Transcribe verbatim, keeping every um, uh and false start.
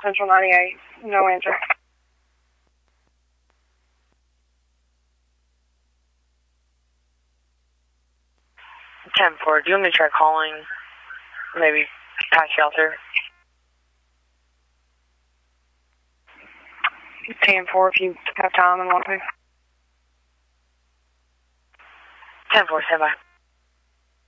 Central ninety-eight. No answer. ten four, do you want me to try calling maybe past shelter? ten four if you have time and want to. ten four, stand by.